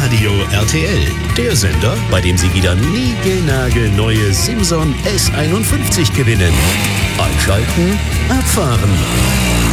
Radio RTL. Der Sender, bei dem Sie wieder niegelnagelneue Simson S51 gewinnen. Einschalten, abfahren.